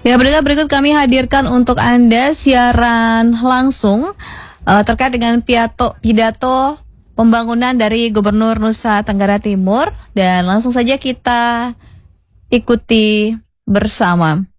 Ya, berikut kami hadirkan untuk Anda siaran langsung terkait dengan pidato pembangunan dari Gubernur Nusa Tenggara Timur, dan langsung saja kita ikuti bersama.